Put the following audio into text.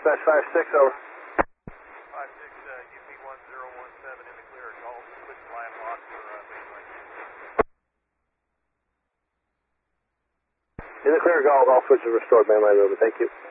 dispatch 56, over. 56, UP 1017 in the clear, Golf, switch line lock for mainline. In the clear, Golf, all switches restored, mainline over, thank you.